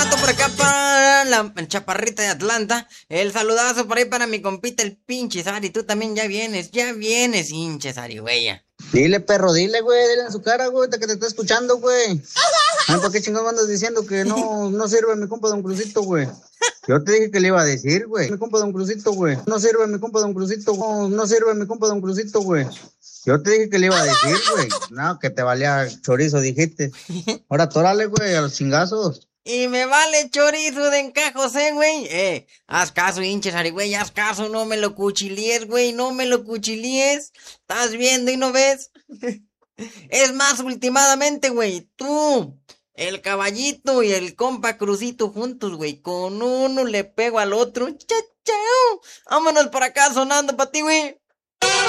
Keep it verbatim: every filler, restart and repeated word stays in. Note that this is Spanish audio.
saludito por acá para la chaparrita de Atlanta. El saludazo por ahí para mi compita el pinche Sari. Tú también ya vienes, ya vienes, hinche zarigüeya. Dile, perro, dile, güey, dile en su cara, güey, que te está escuchando, güey. Ay, ¿por qué chingados andas diciendo que no, no sirve mi compa Don Crucito, güey? Yo te dije que le iba a decir, güey. Mi compa Don Crucito, güey. No sirve mi compa Don Crucito, no, no sirve mi compa Don Crucito, güey. Yo te dije que le iba a decir, güey. No, que te valía chorizo, dijiste. Ahora tórale, güey, a los chingazos. Y me vale chorizo de encajos, eh, güey. Eh, haz caso, hinche zarigüey, haz caso, no me lo cuchilíes, güey, no me lo cuchilíes. Estás viendo y no ves. Es más, últimamente, güey, tú, el caballito y el compa Crucito juntos, güey. Con uno le pego al otro. ¡Chao, chao! Vámonos por acá sonando para ti, güey.